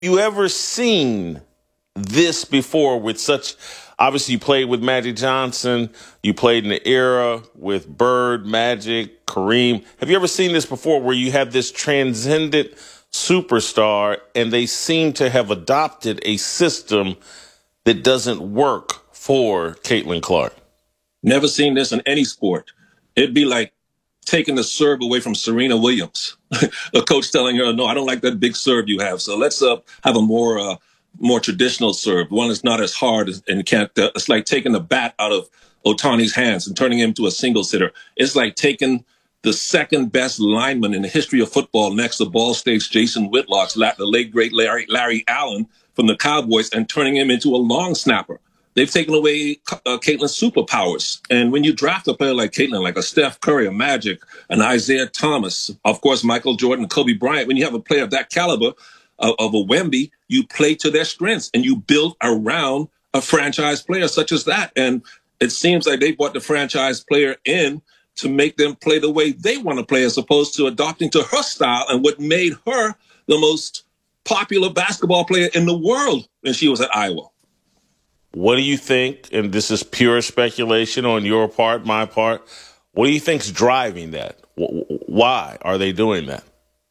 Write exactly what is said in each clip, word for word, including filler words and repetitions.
you ever seen this before with such, obviously you played with Magic Johnson, you played in the era with Bird, Magic, Kareem. Have you ever seen this before where you have this transcendent superstar and they seem to have adopted a system that doesn't work for Caitlin Clark? Never seen this in any sport. It'd be like taking the serve away from Serena Williams. A coach telling her, no, I don't like that big serve you have. So let's uh, have a more uh, more traditional serve, one that's not as hard and can't. Uh, it's like taking the bat out of Ohtani's hands and turning him into a single sitter. It's like taking the second best lineman in the history of football next to Ball State's Jason Whitlock's, the late great Larry, Larry Allen from the Cowboys, and turning him into a long snapper. They've taken away uh, Caitlin's superpowers. And when you draft a player like Caitlin, like a Steph Curry, a Magic, an Isaiah Thomas, of course, Michael Jordan, Kobe Bryant, when you have a player of that caliber, uh, of a Wemby, you play to their strengths and you build around a franchise player such as that. And it seems like they brought the franchise player in to make them play the way they want to play as opposed to adopting to her style and what made her the most popular basketball player in the world when she was at Iowa. What do you think, and this is pure speculation on your part, my part, what do you think's driving that? Why are they doing that?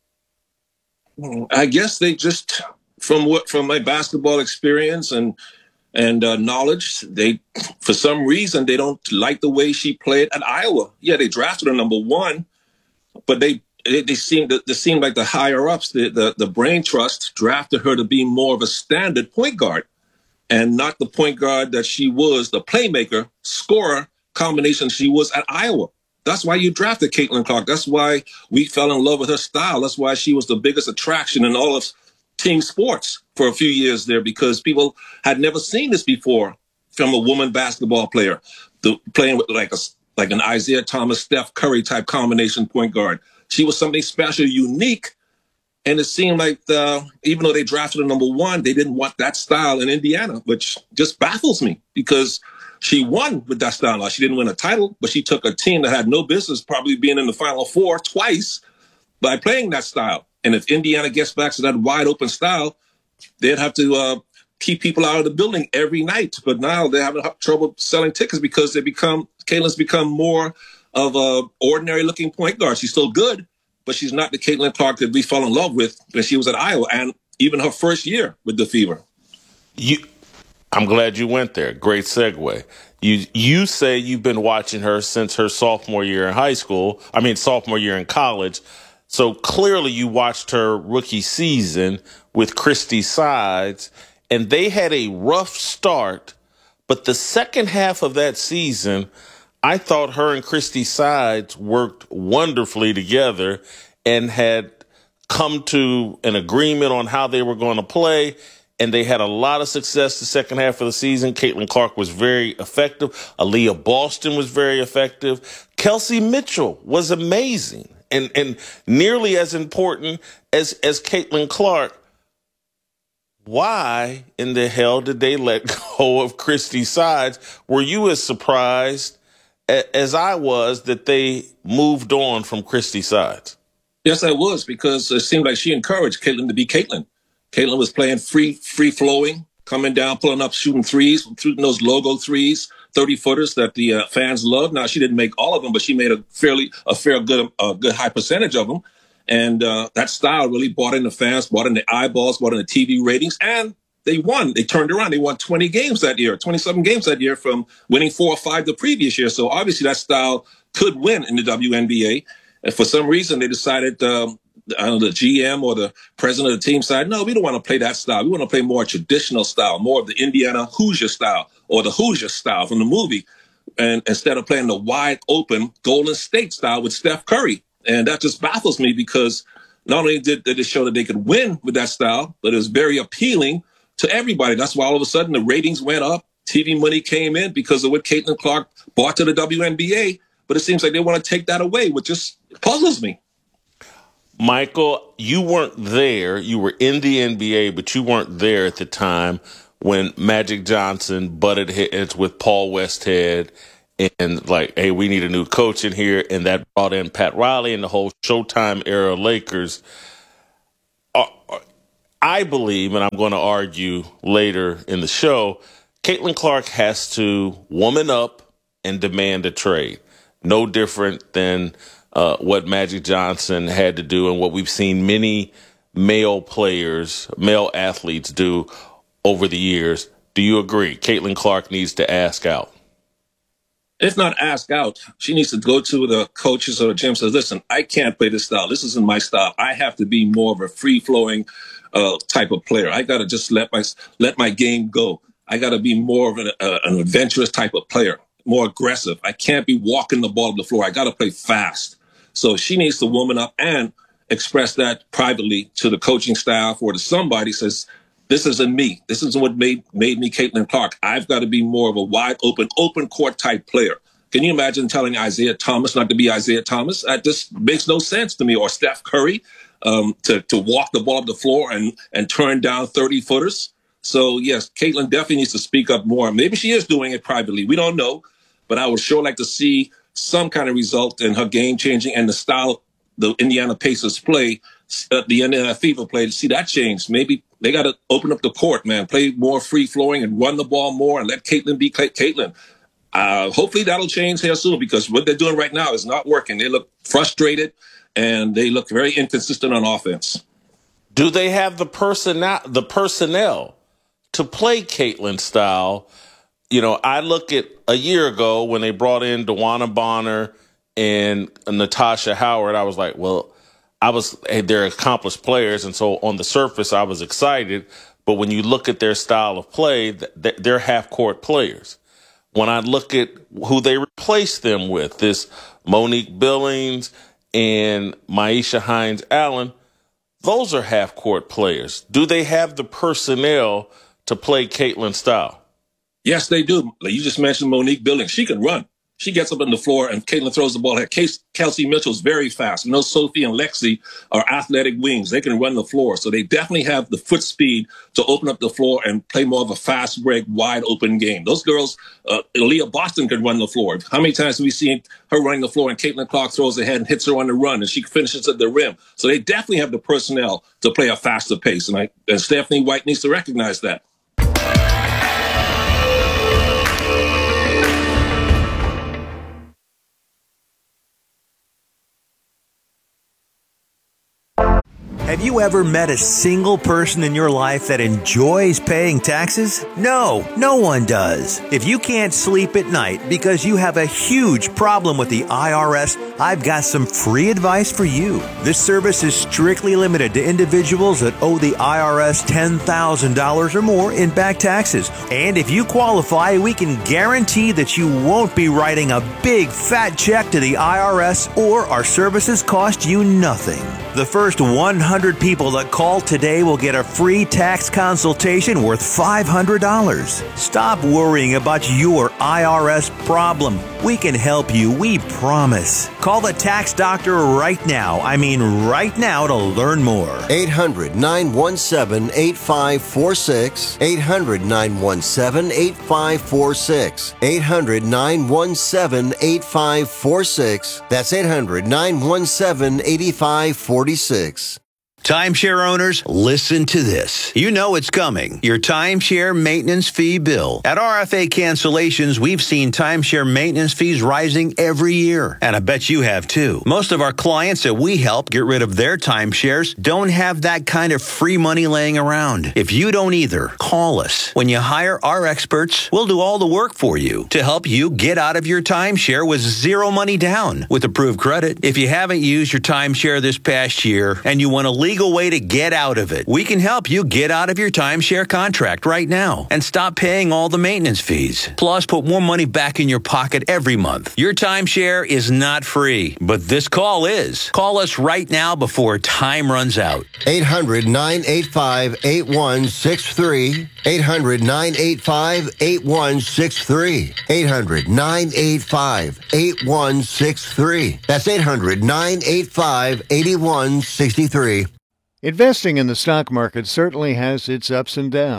I guess they just, from what from my basketball experience and and uh, knowledge, they, for some reason, they don't like the way she played at Iowa. Yeah, they drafted her number one, but they they, they seemed they seemed like the higher ups, the, the the brain trust, drafted her to be more of a standard point guard. And not the point guard that she was, the playmaker, scorer combination she was at Iowa. That's why you drafted Caitlin Clark. That's why we fell in love with her style. That's why she was the biggest attraction in all of team sports for a few years there, because people had never seen this before from a woman basketball player, the, playing with like a like an Isaiah Thomas, Steph Curry type combination point guard. She was something special, unique. And it seemed like the, even though they drafted her number one, they didn't want that style in Indiana, which just baffles me because she won with that style. She didn't win a title, but she took a team that had no business probably being in the Final Four twice by playing that style. And if Indiana gets back to that wide open style, they'd have to uh, keep people out of the building every night. But now they're having trouble selling tickets because they become, Caitlin's become more of a ordinary looking point guard. She's still good, but she's not the Caitlin Clark that we fell in love with when she was at Iowa and even her first year with the Fever. You, I'm glad you went there. Great segue. You you say you've been watching her since her sophomore year in high school. I mean, sophomore year in college. So clearly you watched her rookie season with Christy Sides, and they had a rough start. But the second half of that season, I thought her and Christy Sides worked wonderfully together and had come to an agreement on how they were going to play. And they had a lot of success the second half of the season. Caitlin Clark was very effective. Aaliyah Boston was very effective. Kelsey Mitchell was amazing and, and nearly as important as, as Caitlin Clark. Why in the hell did they let go of Christy Sides? Were you as surprised as I was that they moved on from Christy Sides? Yes, I was, because it seemed like she encouraged Caitlin to be Caitlin. Caitlin was playing free, free flowing, coming down, pulling up, shooting threes, shooting those logo threes, thirty footers that the uh, fans loved. Now, she didn't make all of them, but she made a fairly, a fair good, a good high percentage of them. And uh, that style really brought in the fans, brought in the eyeballs, brought in the T V ratings, and they won. They turned around. They won twenty games that year, twenty-seven games that year from winning four or five the previous year. So obviously that style could win in the W N B A. And for some reason, they decided, um, I don't know, the G M or the president of the team said, no, we don't want to play that style. We want to play more traditional style, more of the Indiana Hoosier style or the Hoosier style from the movie. And instead of playing the wide open Golden State style with Steph Curry. And that just baffles me because not only did they show that they could win with that style, but it was very appealing to everybody. That's why all of a sudden the ratings went up. T V money came in because of what Caitlin Clark brought to the W N B A. But it seems like they want to take that away, which just puzzles me. Michael, you weren't there. You were in the N B A, but you weren't there at the time when Magic Johnson butted heads with Paul Westhead and like, hey, we need a new coach in here. And that brought in Pat Riley and the whole Showtime era Lakers. Are, I believe, and I'm going to argue later in the show, Caitlin Clark has to woman up and demand a trade. No different than uh, what Magic Johnson had to do and what we've seen many male players, male athletes do over the years. Do you agree? Caitlin Clark needs to ask out. If not ask out, she needs to go to the coaches or the gym and say, listen, I can't play this style. This isn't my style. I have to be more of a free-flowing uh, type of player. I got to just let my let my game go. I got to be more of an, uh, an adventurous type of player, more aggressive. I can't be walking the ball to the floor. I got to play fast. So she needs to woman up and express that privately to the coaching staff or to somebody says, this isn't me. This isn't what made made me Caitlin Clark. I've got to be more of a wide open, open court type player. Can you imagine telling Isaiah Thomas not to be Isaiah Thomas? That just makes no sense to me. Or Steph Curry um, to, to walk the ball up the floor and, and turn down thirty footers. So, yes, Caitlin definitely needs to speak up more. Maybe she is doing it privately. We don't know. But I would sure like to see some kind of result in her game changing and the style the Indiana Pacers play, uh, the Indiana Fever play, to see that change. Maybe they got to open up the court, man, play more free-flowing and run the ball more and let Caitlin be Caitlin. Uh, hopefully that'll change here soon because what they're doing right now is not working. They look frustrated and they look very inconsistent on offense. Do they have the personnel, the personnel to play Caitlin style? You know, I look at a year ago when they brought in DeWanna Bonner and Natasha Howard. I was like, well, I was hey, they're accomplished players, and so on the surface I was excited. But when you look at their style of play, they're half-court players. When I look at who they replaced them with, this Monique Billings and Maisha Hines-Allen, those are half-court players. Do they have the personnel to play Caitlin style? Yes, they do. Like you just mentioned Monique Billings. She can run. She gets up on the floor and Caitlin throws the ball. Kelsey Mitchell's very fast. You know, Sophie and Lexi are athletic wings. They can run the floor. So they definitely have the foot speed to open up the floor and play more of a fast break, wide open game. Those girls, uh, Aaliyah Boston can run the floor. How many times have we seen her running the floor and Caitlin Clark throws ahead and hits her on the run and she finishes at the rim? So they definitely have the personnel to play a faster pace. And, I, and Stephanie White needs to recognize that. Have you ever met a single person in your life that enjoys paying taxes? No, no one does. If you can't sleep at night because you have a huge problem with the I R S, I've got some free advice for you. This service is strictly limited to individuals that owe the I R S ten thousand dollars or more in back taxes. And if you qualify, we can guarantee that you won't be writing a big fat check to the I R S or our services cost you nothing. The first one hundred people that call today will get a free tax consultation worth five hundred dollars. Stop worrying about your I R S problem. We can help you, we promise. Call the tax doctor right now. I mean right now to learn more. eight hundred, nine one seven, eight five four six. eight hundred, nine one seven, eight five four six. eight hundred, nine one seven, eight five four six. That's eight hundred, nine one seven, eight five four six. Timeshare owners, listen to this. You know it's coming. Your timeshare maintenance fee bill. At R F A Cancellations, we've seen timeshare maintenance fees rising every year. And I bet you have too. Most of our clients that we help get rid of their timeshares don't have that kind of free money laying around. If you don't either, call us. When you hire our experts, we'll do all the work for you to help you get out of your timeshare with zero money down with approved credit. If you haven't used your timeshare this past year and you want to leave legal way to get out of it. We can help you get out of your timeshare contract right now and stop paying all the maintenance fees. Plus, put more money back in your pocket every month. Your timeshare is not free, but this call is. Call us right now before time runs out. eight hundred, nine eight five, eight one six three. eight hundred, nine eight five, eight one six three. eight hundred, nine eight five, eight one six three. That's eight hundred, nine eight five, eight one six three. Investing in the stock market certainly has its ups and downs,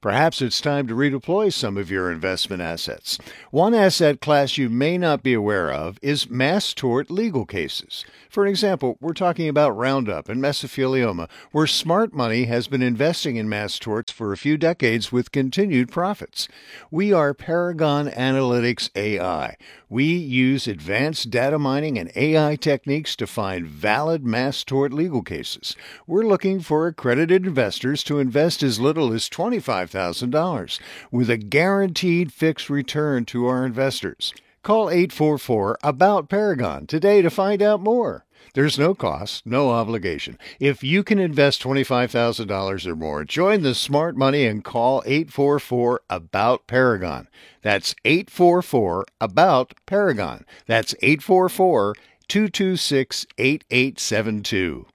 Perhaps it's time to redeploy some of your investment assets. One asset class you may not be aware of is mass tort legal cases. For example, we're talking about Roundup and mesothelioma, where smart money has been investing in mass torts for a few decades with continued profits. We are Paragon Analytics A I. We use advanced data mining and A I techniques to find valid mass tort legal cases. We're looking for accredited investors to invest as little as twenty-five thousand dollars with a guaranteed fixed return to our investors. Call eight four four, ABOUT Paragon today to find out more. There's no cost, no obligation. If you can invest twenty-five thousand dollars or more, join the smart money and call eight four four, ABOUT Paragon. That's eight four four, ABOUT Paragon. That's eight four four, two two six, eight eight seven two.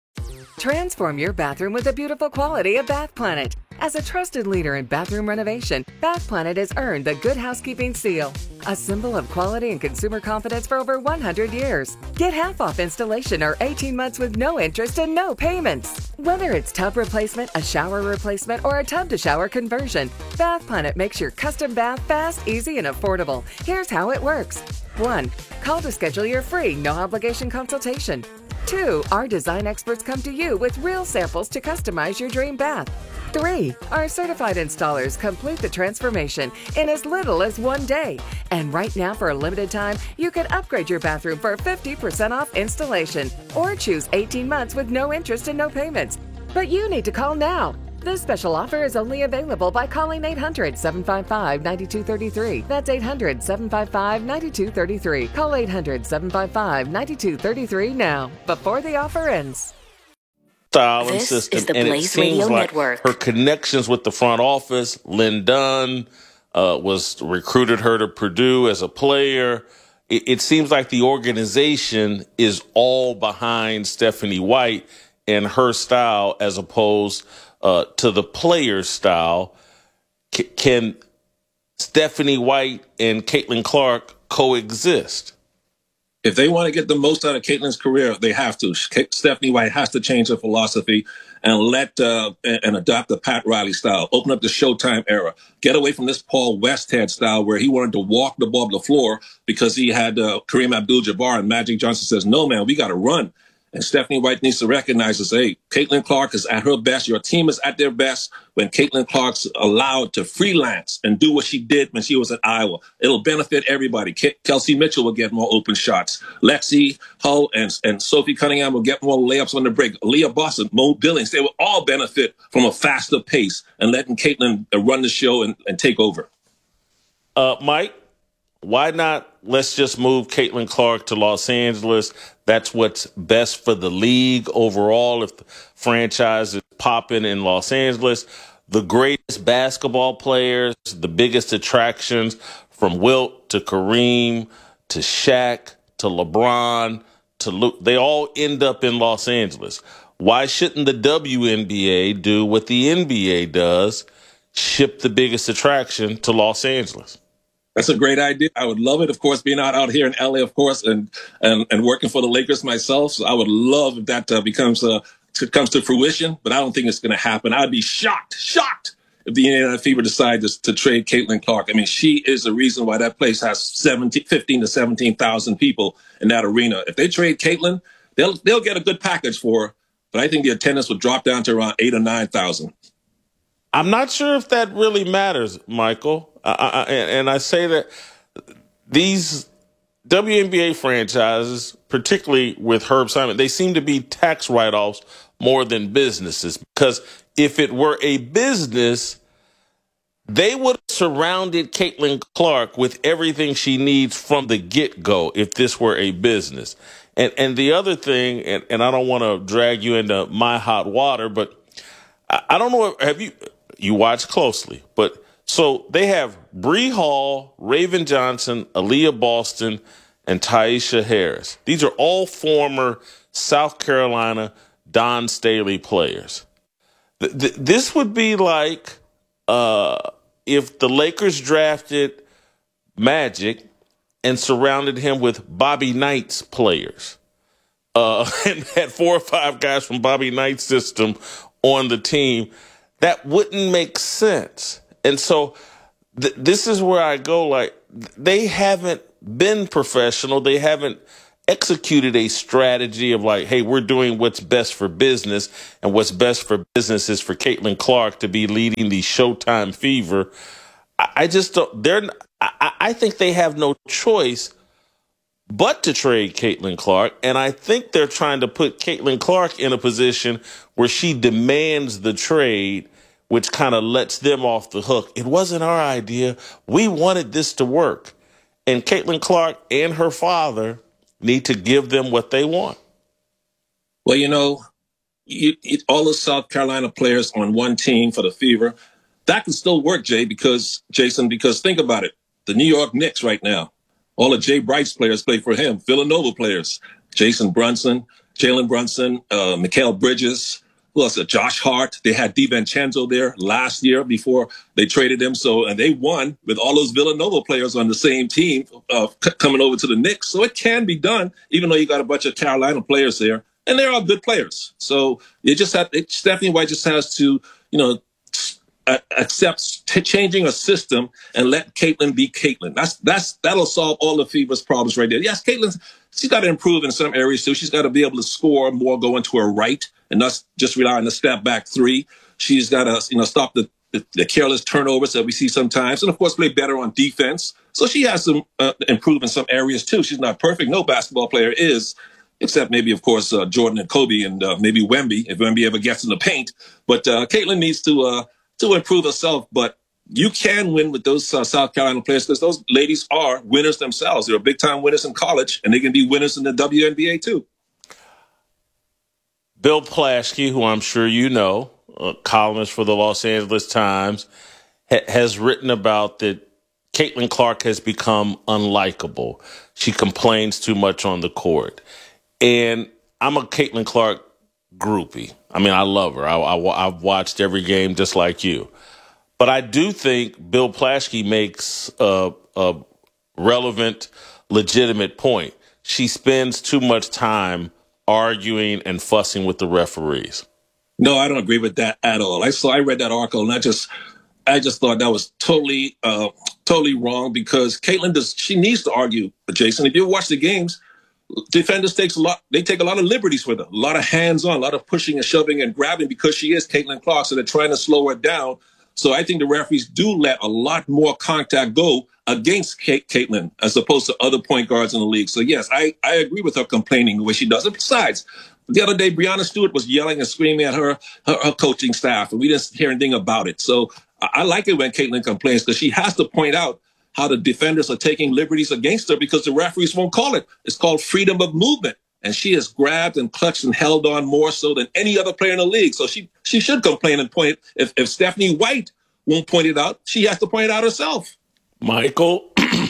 Transform your bathroom with the beautiful quality of Bath Planet. As a trusted leader in bathroom renovation, Bath Planet has earned the Good Housekeeping seal, a symbol of quality and consumer confidence for over one hundred years. Get half off installation or eighteen months with no interest and no payments. Whether it's tub replacement, a shower replacement, or a tub-to-shower conversion, Bath Planet makes your custom bath fast, easy, and affordable. Here's how it works. one. Call to schedule your free, no-obligation consultation. two. Our design experts come to you with real samples to customize your dream bath. three. Our certified installers complete the transformation in as little as one day. And right now, for a limited time, you can upgrade your bathroom for fifty percent off installation or choose eighteen months with no interest and no payments. But you need to call now. This special offer is only available by calling eight hundred, seven five five, nine two three three. That's eight hundred, seven five five, nine two three three. Call eight hundred, seven five five, nine two three three now, before the offer ends. Style and This system, is the and it Blaze seems Radio like Network. her connections with the front office. Lynn Dunn uh, was recruited her to Purdue as a player. It, it seems like the organization is all behind Stephanie White and her style, as opposed uh, to the player's style. C- can Stephanie White and Caitlin Clark coexist? If they want to get the most out of Caitlin's career, they have to. Stephanie White has to change her philosophy and let uh, and adopt the Pat Riley style. Open up the Showtime era. Get away from this Paul Westhead style where he wanted to walk the ball to the floor because he had uh, Kareem Abdul-Jabbar, and Magic Johnson says, no, man, we got to run. And Stephanie White needs to recognize this. Hey, Caitlin Clark is at her best. Your team is at their best when Caitlin Clark's allowed to freelance and do what she did when she was at Iowa. It'll benefit everybody. Ke- Kelsey Mitchell will get more open shots. Lexi Hull and, and Sophie Cunningham will get more layups on the break. Leah Boston, Mo Billings, they will all benefit from a faster pace and letting Caitlin run the show and, and take over. Uh, Mike, why not let's just move Caitlin Clark to Los Angeles? That's what's best for the league overall. If the franchise is popping in Los Angeles, the greatest basketball players, the biggest attractions, from Wilt to Kareem to Shaq to LeBron to Luke, they all end up in Los Angeles. Why shouldn't the W N B A do what the N B A does, ship the biggest attraction to Los Angeles? That's a great idea. I would love it, of course, being out, out here in L A, of course, and, and, and working for the Lakers myself. So I would love if that uh, becomes uh, to, comes to fruition, but I don't think it's going to happen. I'd be shocked, shocked if the Indiana Fever decide to, to trade Caitlin Clark. I mean, she is the reason why that place has seventeen, fifteen to seventeen thousand people in that arena. If they trade Caitlin, they'll they'll get a good package for her, but I think the attendance would drop down to around eight or nine thousand. I'm not sure if that really matters, Michael. I, I, and I say that these W N B A franchises, particularly with Herb Simon, they seem to be tax write-offs more than businesses. Because if it were a business, they would have surrounded Caitlin Clark with everything she needs from the get-go if this were a business. And and the other thing, and, and I don't want to drag you into my hot water, but I, I don't know, have you... You watch closely, but so they have Bree Hall, Raven Johnson, Aaliyah Boston, and Tyisha Harris. These are all former South Carolina Don Staley players. Th- th- this would be like uh, if the Lakers drafted Magic and surrounded him with Bobby Knight's players uh, and had four or five guys from Bobby Knight's system on the team. That wouldn't make sense. And so th- this is where I go, like, they haven't been professional. They haven't executed a strategy of like, hey, we're doing what's best for business, and what's best for business is for Caitlin Clark to be leading the Showtime Fever. I, I just don't, they're, I, I think they have no choice but to trade Caitlin Clark. And I think they're trying to put Caitlin Clark in a position where she demands the trade, which kind of lets them off the hook. It wasn't our idea. We wanted this to work. And Caitlin Clark and her father need to give them what they want. Well, you know, you, you, all the South Carolina players on one team for the Fever, that can still work, Jay, because, Jason, because think about it. The New York Knicks right now, all of Jay Bright's players play for him. Villanova players, Jason Brunson, Jalen Brunson, uh, Mikal Bridges, who else? Josh Hart. They had DiVincenzo there last year before they traded him. So, and they won with all those Villanova players on the same team uh, c- coming over to the Knicks. So it can be done, even though you got a bunch of Carolina players there, and they're all good players. So it just have, it, Stephanie White just has to, you know, accepts t- changing a system and let Caitlin be Caitlin. That's that's that'll solve all the Fever's problems right there. Yes, Caitlin, she's got to improve in some areas too. She's got to be able to score more, going to her right, and not just rely on the step back three. She's got to, you know, stop the, the, the careless turnovers that we see sometimes, and of course play better on defense. So she has to uh, improve in some areas too. She's not perfect. No basketball player is, except maybe, of course, uh, Jordan and Kobe, and uh, maybe Wemby, if Wemby ever gets in the paint. But uh, Caitlin needs to uh, to improve herself. But you can win with those uh, South Carolina players, because those ladies are winners themselves. They're big-time winners in college, and they can be winners in the W N B A too. Bill Plaschke, who I'm sure you know, a columnist for the Los Angeles Times, ha- has written about that Caitlin Clark has become unlikable. She complains too much on the court. And I'm a Caitlin Clark groupie. I mean, I love her. I, I, I've watched every game just like you. But I do think Bill Plaschke makes a, a relevant, legitimate point. She spends too much time arguing and fussing with the referees. No, I don't agree with that at all. I saw, I read that article, and I just, I just thought that was totally, uh, totally wrong, because Caitlin does, she needs to argue. But Jason, if you watch the games, defenders takes a lot. They take a lot of liberties with her, a lot of hands-on, a lot of pushing and shoving and grabbing, because she is Caitlin Clark. So they're trying to slow her down. So I think the referees do let a lot more contact go against Kate, Caitlin as opposed to other point guards in the league. So yes, I, I agree with her complaining the way she does. And besides, the other day, Breanna Stewart was yelling and screaming at her, her, her coaching staff, and we didn't hear anything about it. So I, I like it when Caitlin complains, because she has to point out how the defenders are taking liberties against her because the referees won't call it. It's called freedom of movement. And she has grabbed and clutched and held on more so than any other player in the league. So she she should complain and point it. If, if Stephanie White won't point it out, she has to point it out herself. Michael,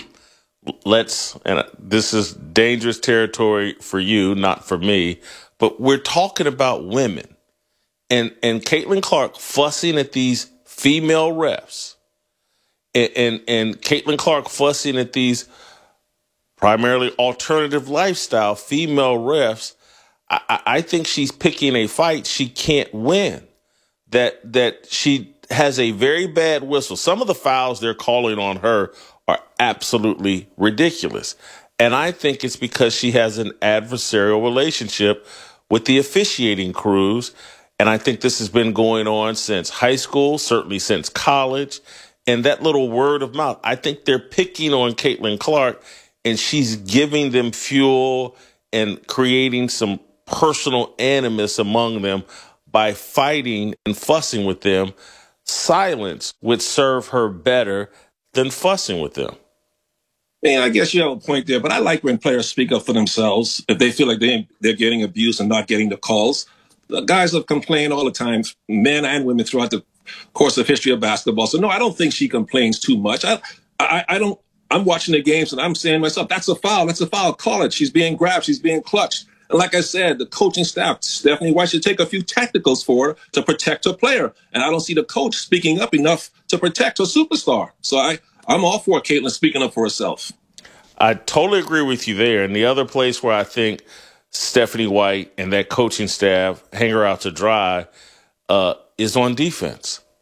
let's, and this is dangerous territory for you, not for me, but we're talking about women. And, and Caitlin Clark fussing at these female refs. And, and, and Caitlin Clark fussing at these primarily alternative lifestyle female refs. I, I think she's picking a fight she can't win. That that she has a very bad whistle. Some of the fouls they're calling on her are absolutely ridiculous. And I think it's because she has an adversarial relationship with the officiating crews. And I think this has been going on since high school, certainly since college. And that little word of mouth, I think they're picking on Caitlin Clark, and she's giving them fuel and creating some personal animus among them by fighting and fussing with them. Silence would serve her better than fussing with them. Man, I guess you have a point there, but I like when players speak up for themselves if they feel like they, they're getting abused and not getting the calls. The guys have complained all the time, men and women, throughout the course of history of basketball. So, no, I don't think she complains too much. I, I, I don't. I'm watching the games and I'm saying to myself, that's a foul. That's a foul. Call it. She's being grabbed. She's being clutched. And like I said, the coaching staff, Stephanie White, should take a few tacticals for her to protect her player. And I don't see the coach speaking up enough to protect her superstar. So I, I'm all for Caitlin speaking up for herself. I totally agree with you there. And the other place where I think Stephanie White and that coaching staff hang her out to dry uh, is on defense.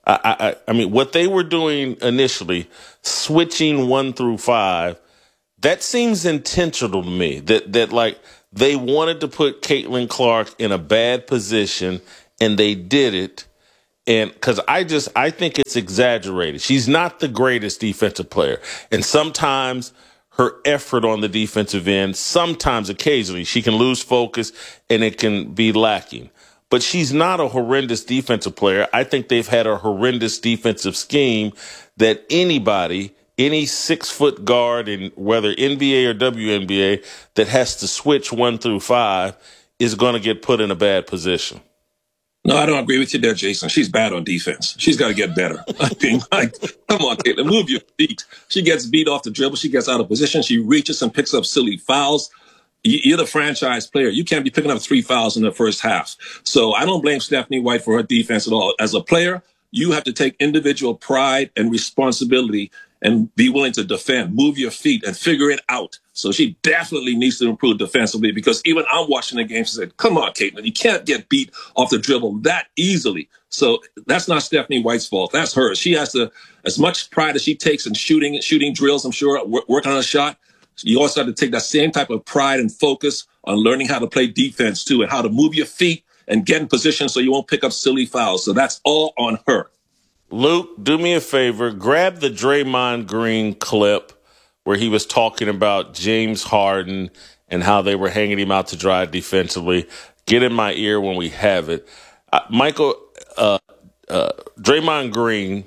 I, I, I mean, what they were doing initially, switching one through five, that seems intentional to me. That that like they wanted to put Caitlin Clark in a bad position, and they did it. And because I just I think it's exaggerated. She's not the greatest defensive player, and sometimes her effort on the defensive end, sometimes occasionally she can lose focus and it can be lacking. But she's not a horrendous defensive player. I think they've had a horrendous defensive scheme that anybody, any six-foot guard, in whether N B A or W N B A, that has to switch one through five is going to get put in a bad position. No, I don't agree with you there, Jason. She's bad on defense. She's got to get better. I mean, like, come on, Caitlin, move your feet. She gets beat off the dribble. She gets out of position. She reaches and picks up silly fouls. You're the franchise player. You can't be picking up three fouls in the first half. So I don't blame Stephanie White for her defense at all. As a player, you have to take individual pride and responsibility and be willing to defend, move your feet, and figure it out. So she definitely needs to improve defensively, because even I'm watching the game, she said, come on, Caitlin, you can't get beat off the dribble that easily. So that's not Stephanie White's fault. That's hers. She has to, as much pride as she takes in shooting, shooting drills, I'm sure, working on a shot, you also have to take that same type of pride and focus on learning how to play defense, too, and how to move your feet and get in position so you won't pick up silly fouls. So that's all on her. Luke, do me a favor. Grab the Draymond Green clip where he was talking about James Harden and how they were hanging him out to dry defensively. Get in my ear when we have it. Uh, Michael, uh, uh, Draymond Green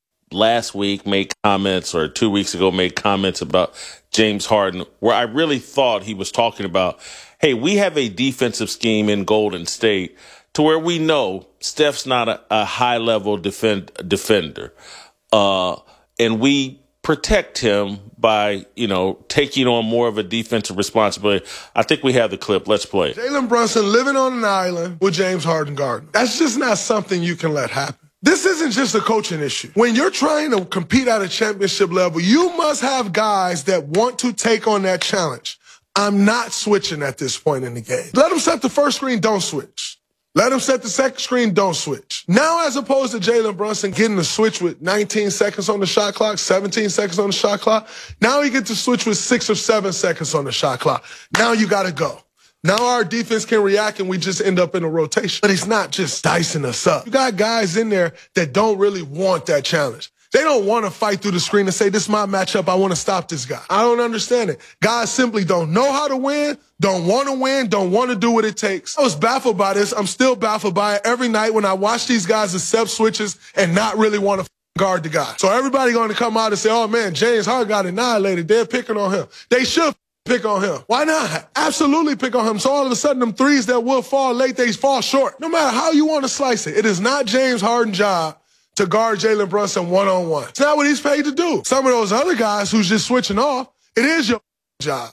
last week made comments, or two weeks ago made comments about James Harden, where I really thought he was talking about, hey, we have a defensive scheme in Golden State to where we know Steph's not a, a high-level defend, defender. Uh, and we protect him by, you know, taking on more of a defensive responsibility. I think we have the clip. Let's play it. Jalen Brunson living on an island with James Harden guarding. That's just not something you can let happen. This isn't just a coaching issue. When you're trying to compete at a championship level, you must have guys that want to take on that challenge. I'm not switching at this point in the game. Let them set the first screen, don't switch. Let him set the second screen, don't switch. Now, as opposed to Jalen Brunson getting the switch with nineteen seconds on the shot clock, seventeen seconds on the shot clock, now he gets to switch with six or seven seconds on the shot clock. Now you got to go. Now our defense can react and we just end up in a rotation. But he's not just dicing us up. You got guys in there that don't really want that challenge. They don't want to fight through the screen and say, this is my matchup, I want to stop this guy. I don't understand it. Guys simply don't know how to win, don't want to win, don't want to do what it takes. I was baffled by this. I'm still baffled by it every night when I watch these guys accept switches and not really want to guard the guy. So everybody going to come out and say, oh, man, James Harden got annihilated. They're picking on him. They should pick on him. Why not? Absolutely pick on him. So all of a sudden, them threes that will fall late, they fall short. No matter how you want to slice it, it is not James Harden's job to guard Jalen Brunson one-on-one. It's not what he's paid to do. Some of those other guys who's just switching off, it is your job.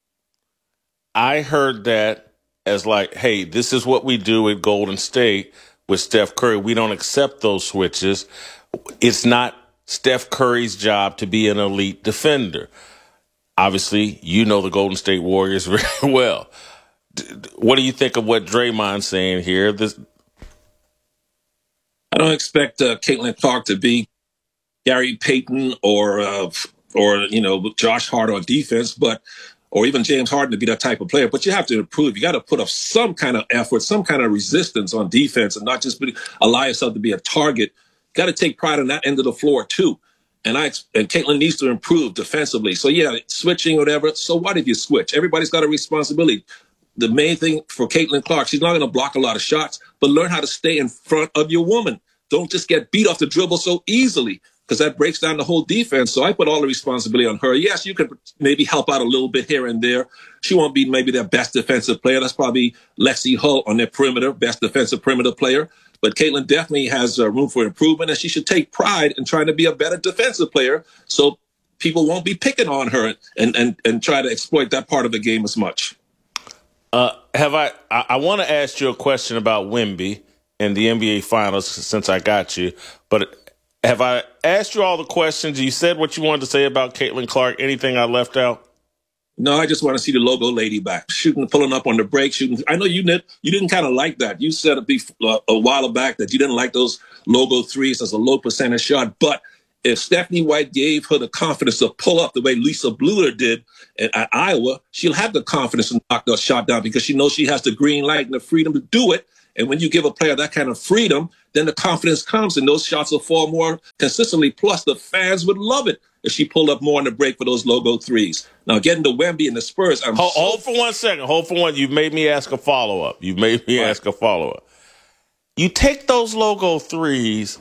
I heard that as like, hey, this is what we do at Golden State with Steph Curry. We don't accept those switches. It's not Steph Curry's job to be an elite defender. Obviously, you know the Golden State Warriors very well. What do you think of what Draymond's saying here? This I don't expect uh, Caitlin Clark to be Gary Payton or, uh, or you know, Josh Hart on defense, but or even James Harden to be that type of player. But you have to improve. You got to put up some kind of effort, some kind of resistance on defense, and not just be, allow yourself to be a target. Got to take pride on that end of the floor too. And I and Caitlin needs to improve defensively. So yeah, switching or whatever. So what if you switch? Everybody's got a responsibility. The main thing for Caitlin Clark, she's not going to block a lot of shots, but learn how to stay in front of your woman. Don't just get beat off the dribble so easily, because that breaks down the whole defense. So I put all the responsibility on her. Yes, you can maybe help out a little bit here and there. She won't be maybe their best defensive player. That's probably Lexi Hull on their perimeter, best defensive perimeter player. But Caitlin definitely has uh, room for improvement, and she should take pride in trying to be a better defensive player so people won't be picking on her and, and, and try to exploit that part of the game as much. Uh, have I, I, I want to ask you a question about Wemby and the N B A Finals since I got you, but have I asked you all the questions? You said what you wanted to say about Caitlin Clark. Anything I left out? No, I just want to see the logo lady back, shooting, pulling up on the break, shooting. I know you didn't, you didn't kind of like that. You said a, bef- uh, a while back that you didn't like those logo threes as a low percentage shot. But if Stephanie White gave her the confidence to pull up the way Lisa Bluder did at, at Iowa, she'll have the confidence to knock that shot down because she knows she has the green light and the freedom to do it. And when you give a player that kind of freedom, then the confidence comes and those shots will fall more consistently. Plus, the fans would love it if she pulled up more in the break for those logo threes. Now, getting to Wemby and the Spurs, I'm hold, so hold for one second. Hold for one. You've made me ask a follow-up. You've made me right. ask a follow-up. You take those logo threes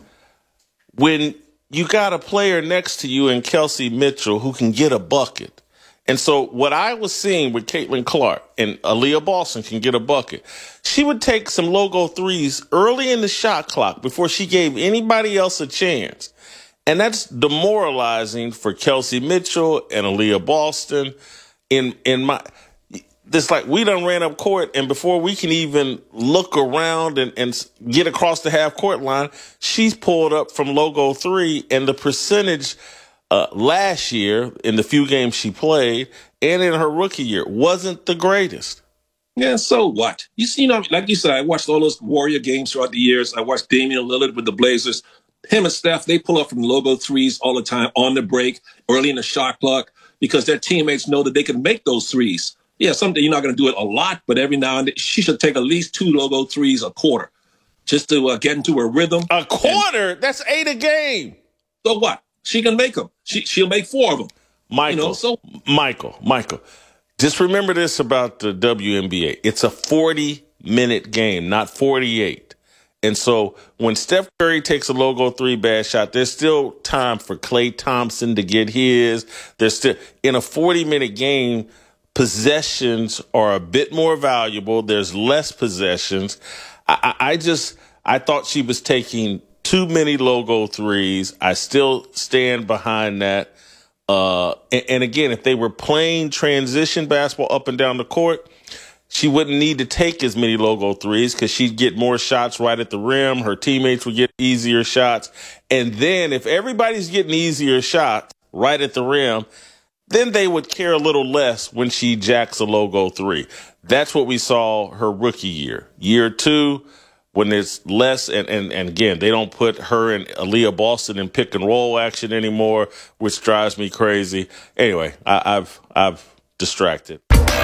when you got a player next to you in Kelsey Mitchell who can get a bucket. And so what I was seeing with Caitlin Clark and Aaliyah Boston can get a bucket, she would take some logo threes early in the shot clock before she gave anybody else a chance. And that's demoralizing for Kelsey Mitchell and Aaliyah Boston. In in my, this like we done ran up court, and before we can even look around and, and get across the half court line, she's pulled up from logo three, and the percentage Uh, last year, in the few games she played, and in her rookie year, wasn't the greatest. Yeah, so what? You see, you know, like you said, I watched all those Warrior games throughout the years. I watched Damian Lillard with the Blazers. Him and Steph, they pull up from logo threes all the time on the break, early in the shot clock, because their teammates know that they can make those threes. Yeah, someday you're not going to do it a lot, but every now and then she should take at least two logo threes a quarter just to uh, get into her rhythm. A quarter? And that's eight a game. So what? She can make them. She, she'll make four of them. Michael, you know, so- Michael, Michael, just remember this about the W N B A. It's a forty-minute game, not forty-eight. And so when Steph Curry takes a logo three bad shot, there's still time for Klay Thompson to get his. There's still, in a forty-minute game, possessions are a bit more valuable. There's less possessions. I, I, I just, I thought she was taking too many logo threes. I still stand behind that. Uh, and, and again, if they were playing transition basketball up and down the court, she wouldn't need to take as many logo threes because she'd get more shots right at the rim. Her teammates would get easier shots. And then if everybody's getting easier shots right at the rim, then they would care a little less when she jacks a logo three. That's what we saw her rookie year. Year two, when there's less, and, and, and again, they don't put her and Aaliyah Boston in pick and roll action anymore, which drives me crazy. Anyway, I, I've I've distracted.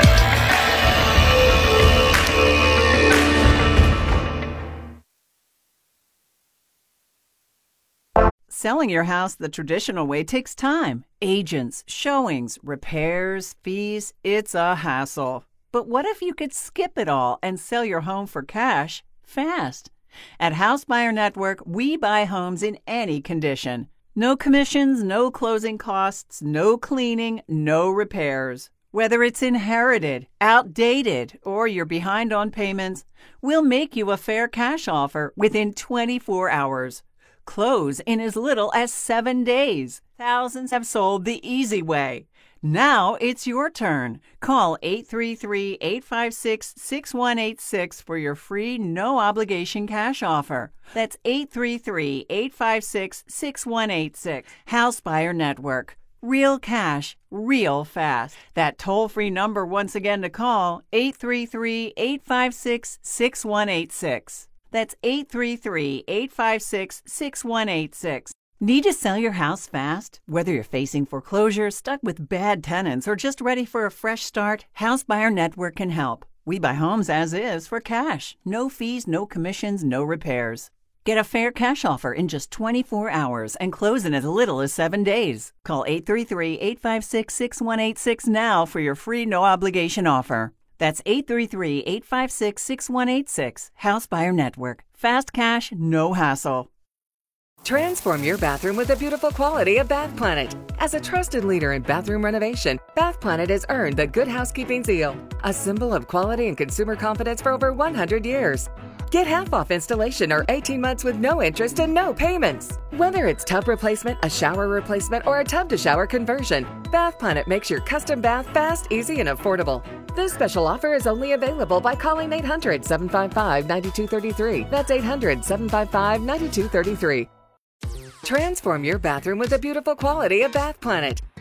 Selling your house the traditional way takes time. Agents, showings, repairs, fees, it's a hassle. But what if you could skip it all and sell your home for cash fast? At House Buyer Network, we buy homes in any condition. No commissions, no closing costs, no cleaning, no repairs. Whether it's inherited, outdated, or you're behind on payments, we'll make you a fair cash offer within twenty-four hours. Close in as little as seven days. Thousands have sold the easy way. Now it's your turn. Call eight three three, eight five six, six one eight six for your free no-obligation cash offer. That's eight three three, eight five six, six one eight six. House Buyer Network. Real cash, real fast. That toll-free number once again to call, eight three three, eight five six, six one eight six. That's eight three three, eight five six, six one eight six. Need to sell your house fast? Whether you're facing foreclosure, stuck with bad tenants, or just ready for a fresh start, House Buyer Network can help. We buy homes as is for cash. No fees, no commissions, no repairs. Get a fair cash offer in just twenty-four hours and close in as little as seven days. Call eight three three, eight five six, six one eight six now for your free no-obligation offer. That's eight three three, eight five six, six one eight six. House Buyer Network. Fast cash, no hassle. Transform your bathroom with the beautiful quality of Bath Planet. As a trusted leader in bathroom renovation, Bath Planet has earned the Good Housekeeping seal, a symbol of quality and consumer confidence for over one hundred years. Get half off installation or eighteen months with no interest and no payments. Whether it's tub replacement, a shower replacement, or a tub-to-shower conversion, Bath Planet makes your custom bath fast, easy, and affordable. This special offer is only available by calling eight hundred, seven five five, nine two three three. That's eight hundred, seven five five, nine two three three. Transform your bathroom with the beautiful quality of Bath Planet.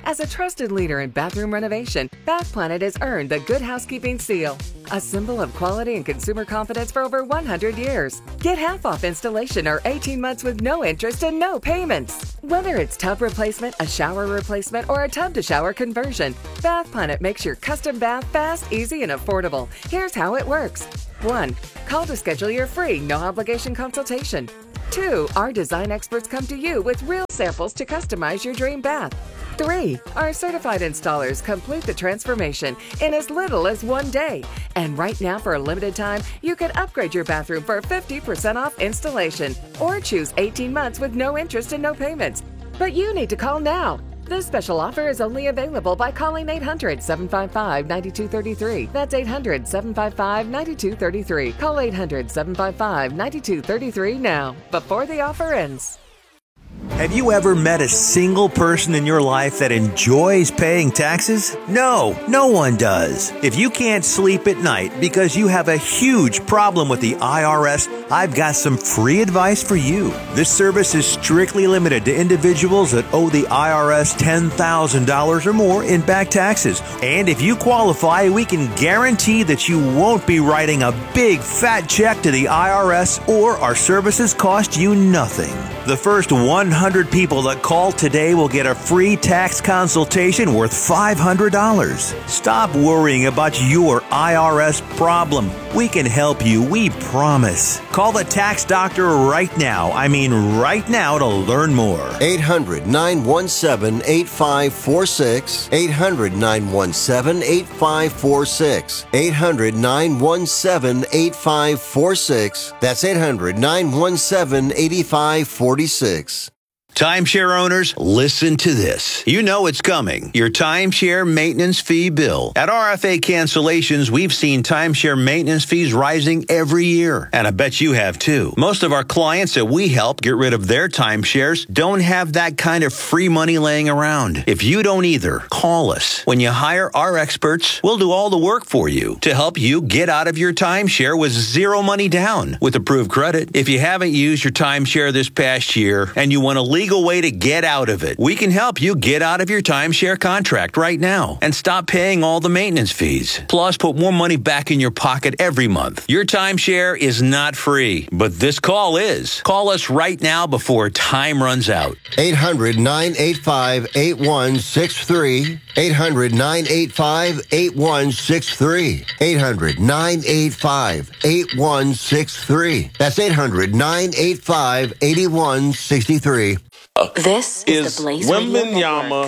As a trusted leader in bathroom renovation, Bath Planet has earned the Good Housekeeping seal, a symbol of quality and consumer confidence for over one hundred years. Get half off installation or eighteen months with no interest and no payments. Whether it's tub replacement, a shower replacement, or a tub-to-shower conversion, Bath Planet makes your custom bath fast, easy, and affordable. Here's how it works. one. Call to schedule your free, no-obligation consultation. two. Our design experts come to you with real samples to customize your dream bath. three. Our certified installers complete the transformation in as little as one day. And right now, for a limited time, you can upgrade your bathroom for fifty percent off installation or choose eighteen months with no interest and no payments. But you need to call now. This special offer is only available by calling eight hundred, seven five five, nine two three three. That's eight hundred, seven five five, nine two three three. Call eight hundred, seven five five, nine two three three now, before the offer ends. Have you ever met a single person in your life that enjoys paying taxes? No, no one does. If you can't sleep at night because you have a huge problem with the I R S, I've got some free advice for you. This service is strictly limited to individuals that owe the I R S ten thousand dollars or more in back taxes. And if you qualify, we can guarantee that you won't be writing a big fat check to the I R S, or our services cost you nothing. The first one hundred people that call today will get a free tax consultation worth five hundred dollars. Stop worrying about your I R S problem. We can help you, we promise. Call the tax doctor right now. I mean right now to learn more. eight hundred, nine one seven, eight five four six. eight hundred, nine one seven, eight five four six. eight hundred, nine one seven, eight five four six. That's eight hundred, nine one seven, eight five four six. Timeshare owners, listen to this. You know it's coming. Your timeshare maintenance fee bill. At R F A Cancellations, we've seen timeshare maintenance fees rising every year. And I bet you have too. Most of our clients that we help get rid of their timeshares don't have that kind of free money laying around. If you don't either, call us. When you hire our experts, we'll do all the work for you to help you get out of your timeshare with zero money down with approved credit. If you haven't used your timeshare this past year and you want to leave legal way to get out of it. We can help you get out of your timeshare contract right now and stop paying all the maintenance fees. Plus, put more money back in your pocket every month. Your timeshare is not free, but this call is. Call us right now before time runs out. eight hundred, nine eight five, eight one six three. eight hundred, nine eight five, eight one six three. eight hundred, nine eight five, eight one six three. That's eight hundred, nine eight five, eight one six three. Uh, this is, is the Blaze Wembanyama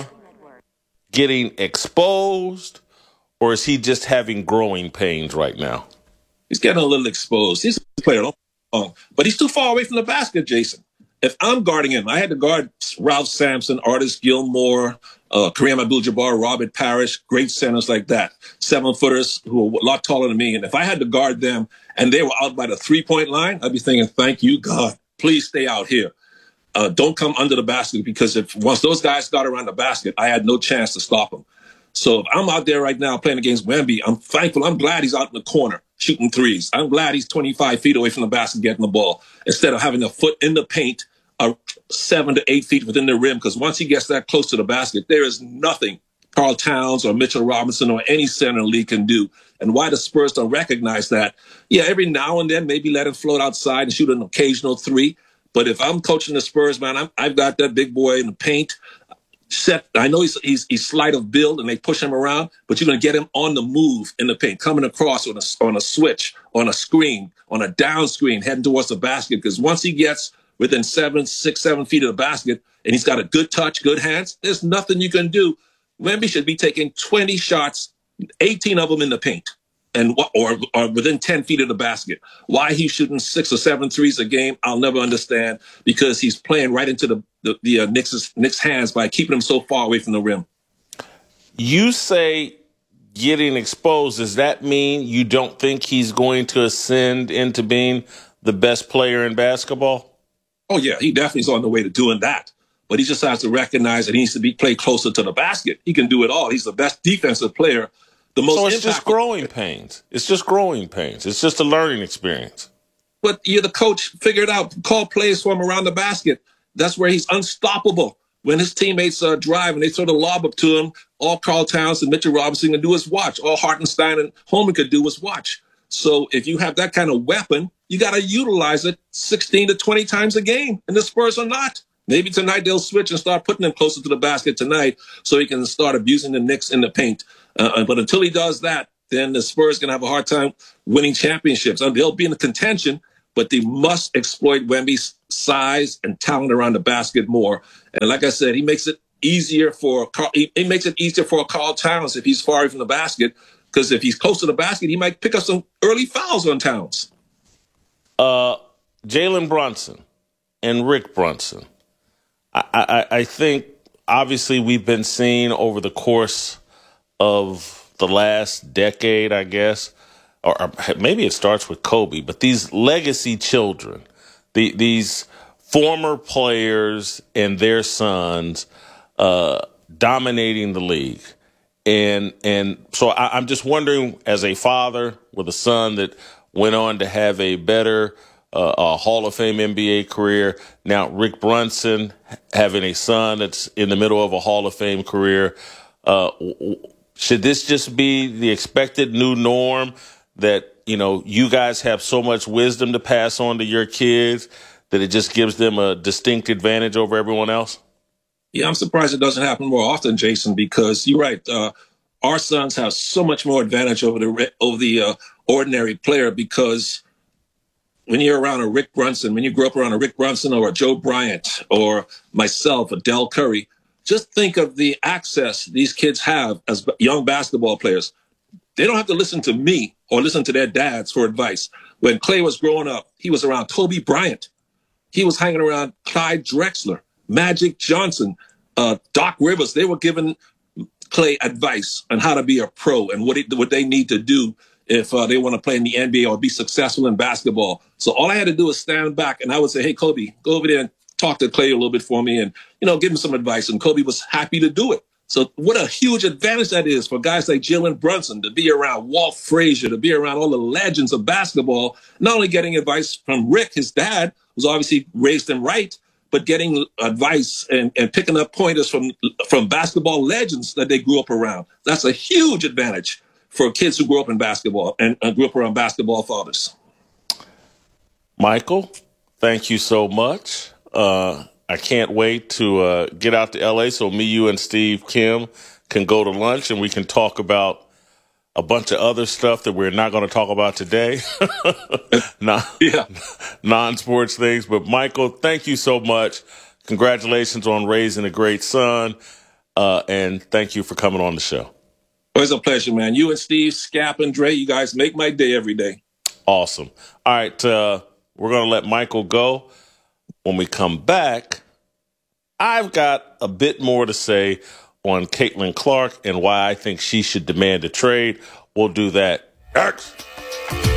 getting exposed, or is he just having growing pains right now? He's getting a little exposed. He's a player, don't wrong, but he's too far away from the basket, Jason. If I'm guarding him, I had to guard Ralph Sampson, Artis Gilmore, uh, Kareem Abdul-Jabbar, Robert Parrish, great centers like that, seven-footers who are a lot taller than me. And if I had to guard them and they were out by the three-point line, I'd be thinking, thank you, God. Please stay out here. Uh, don't come under the basket, because if once those guys got around the basket, I had no chance to stop them. So if I'm out there right now playing against Wemby, I'm thankful. I'm glad he's out in the corner shooting threes. I'm glad he's twenty-five feet away from the basket getting the ball instead of having a foot in the paint, uh, seven to eight feet within the rim, because once he gets that close to the basket, there is nothing Karl Towns or Mitchell Robinson or any center in the league can do. And why the Spurs don't recognize that? Yeah, every now and then maybe let him float outside and shoot an occasional three. But if I'm coaching the Spurs, man, I'm, I've got that big boy in the paint set. I know he's, he's he's slight of build and they push him around, but you're going to get him on the move in the paint, coming across on a, on a switch, on a screen, on a down screen, heading towards the basket. Because once he gets within seven, six, seven feet of the basket and he's got a good touch, good hands, there's nothing you can do. Wemby should be taking twenty shots, eighteen of them in the paint. And or, or within ten feet of the basket. Why he's shooting six or seven threes a game, I'll never understand, because he's playing right into the the, the uh, Knicks' Knicks' hands by keeping him so far away from the rim. You say getting exposed. Does that mean you don't think he's going to ascend into being the best player in basketball? Oh yeah, he definitely is on the way to doing that. But he just has to recognize that he needs to be play closer to the basket. He can do it all. He's the best defensive player. The most so it's just growing pains. It's just growing pains. It's just a learning experience. But you're the coach. Figure it out. Call plays for him around the basket. That's where he's unstoppable. when his teammates uh, drive and they throw the lob up to him, all Karl Towns and Mitchell Robinson can do is watch. All Hartenstein and Holman could do is watch. So if you have that kind of weapon, you got to utilize it sixteen to twenty times a game. And the Spurs are not. Maybe tonight they'll switch and start putting him closer to the basket tonight so he can start abusing the Knicks in the paint. Uh, but until he does that, then the Spurs going to have a hard time winning championships. And they'll be in the contention, but they must exploit Wemby's size and talent around the basket more. And like I said, he makes it easier for he, he makes it easier for Karl Towns if he's far away from the basket, because if he's close to the basket, he might pick up some early fouls on Towns. Uh, Jalen Brunson and Rick Brunson. I, I, I think obviously we've been seeing over the course of the last decade, I guess, or, or maybe it starts with Kobe, but these legacy children, the, these former players and their sons uh, dominating the league. And and so I, I'm just wondering, as a father with a son that went on to have a better uh, a Hall of Fame N B A career, now Rick Brunson having a son that's in the middle of a Hall of Fame career, uh, should this just be the expected new norm that, you know, you guys have so much wisdom to pass on to your kids that it just gives them a distinct advantage over everyone else? Yeah, I'm surprised it doesn't happen more often, Jason, because you're right. Uh, our sons have so much more advantage over the over the uh, ordinary player, because when you're around a Rick Brunson, when you grow up around a Rick Brunson or a Joe Bryant or myself, a Del Curry, just think of the access these kids have as young basketball players. They don't have to listen to me or listen to their dads for advice. When Clay was growing up, he was around Kobe Bryant. He was hanging around Clyde Drexler, Magic Johnson, uh, Doc Rivers. They were giving Clay advice on how to be a pro and what it, what they need to do if uh, they want to play in the N B A or be successful in basketball. So all I had to do was stand back, and I would say, hey, Kobe, go over there and talk to Clay a little bit for me and, you know, give him some advice. And Kobe was happy to do it. So what a huge advantage that is for guys like Jalen Brunson to be around Walt Frazier, to be around all the legends of basketball, not only getting advice from Rick, his dad, who's obviously raised him right, but getting advice and, and picking up pointers from from basketball legends that they grew up around. That's a huge advantage for kids who grew up in basketball and uh, grew up around basketball fathers. Michael, thank you so much. Uh, I can't wait to uh, get out to L A so me, you, and Steve Kim can go to lunch and we can talk about a bunch of other stuff that we're not going to talk about today. non, yeah. Non-sports things. But, Michael, thank you so much. Congratulations on raising a great son. Uh, and thank you for coming on the show. Always a pleasure, man. You and Steve, Scap, and Dre, you guys make my day every day. Awesome. All right. Uh, we're going to let Michael go. When we come back, I've got a bit more to say on Caitlin Clark and why I think she should demand a trade. We'll do that next.